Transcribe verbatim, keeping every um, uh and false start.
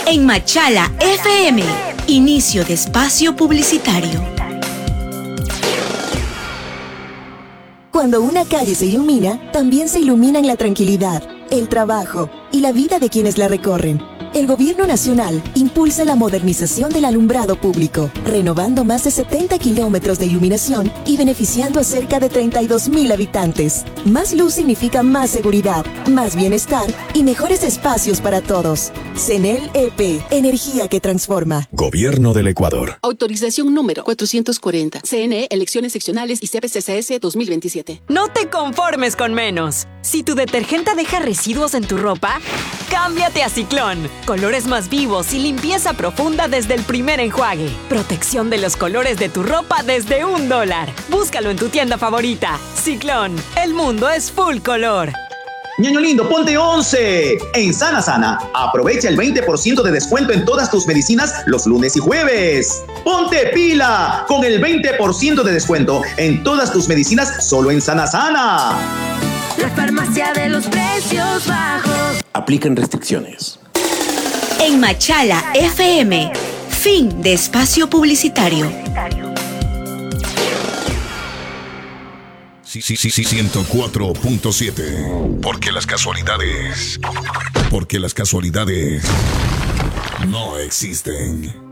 En Machala F M, inicio de espacio publicitario. Cuando una calle se ilumina, también se iluminan la tranquilidad, el trabajo y la vida de quienes la recorren. El Gobierno Nacional impulsa la modernización del alumbrado público, renovando más de setenta kilómetros de iluminación y beneficiando a cerca de treinta y dos mil habitantes. Más luz significa más seguridad, más bienestar y mejores espacios para todos. CENEL E P, energía que transforma. Gobierno del Ecuador. Autorización número cuatrocientos cuarenta. C N E, elecciones seccionales y C P C C S dos mil veintisiete. No te conformes con menos. Si tu detergente deja residuos en tu ropa, cámbiate a Ciclón. Colores más vivos y limpieza profunda desde el primer enjuague. Protección de los colores de tu ropa desde un dólar. Búscalo en tu tienda favorita. Ciclón, el mundo es full color. Ñaño lindo, ponte once. En Sana Sana, aprovecha el veinte por ciento de descuento en todas tus medicinas los lunes y jueves. Ponte pila con el veinte por ciento de descuento en todas tus medicinas solo en Sana Sana. La farmacia de los precios bajos. Aplican restricciones. En Machala F M, fin de espacio publicitario. Sí, sí, sí, sí, ciento cuatro punto siete. Porque las casualidades. Porque las casualidades no existen.